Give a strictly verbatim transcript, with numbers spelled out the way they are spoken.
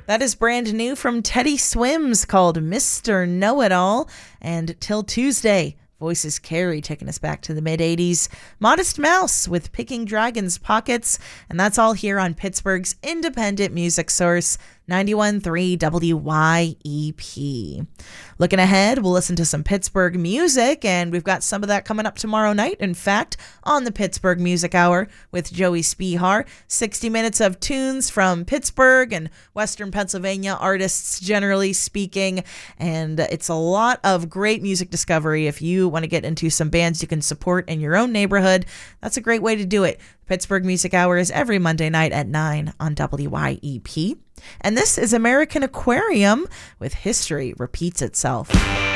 That is brand new from Teddy Swims called Mister Know-It-All. And Till Tuesday, Voices Carry taking us back to the mid-eighties. Modest Mouse with Picking Dragons Pockets. And that's all here on Pittsburgh's independent music source, ninety-one point three W Y E P. Looking ahead, we'll listen to some Pittsburgh music, and we've got some of that coming up tomorrow night, in fact, on the Pittsburgh Music Hour with Joey Spihar. sixty minutes of tunes from Pittsburgh and Western Pennsylvania artists, generally speaking, and it's a lot of great music discovery. If you want to get into some bands you can support in your own neighborhood, that's a great way to do it. Pittsburgh Music Hour is every Monday night at nine on W Y E P. And this is American Aquarium with History Repeats Itself.